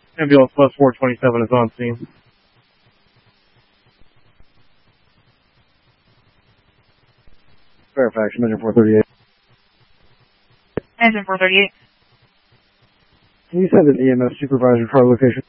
Ambulance plus 427 is on scene. Fairfax, engine 438. Engine 438. Can you send an EMS supervisor to our location?